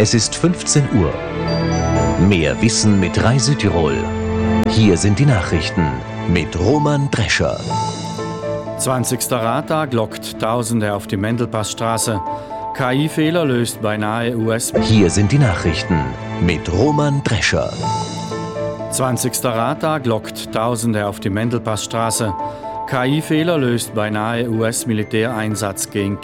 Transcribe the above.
Es ist 15 Uhr. Mehr Wissen mit Rai Südtirol. Hier sind die Nachrichten mit Roman Drescher. 20. Radtag lockt Tausende auf die Mendelpassstraße. KI-Fehler löst beinahe US. Hier sind die Nachrichten mit Roman Drescher. 20. Radtag lockt Tausende auf die Mendelpassstraße. KI-Fehler löst beinahe US-Militäreinsatz gegen